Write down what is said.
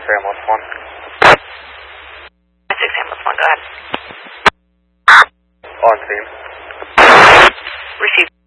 ambulance 1. 6 ambulance 1, go ahead. On scene. Received.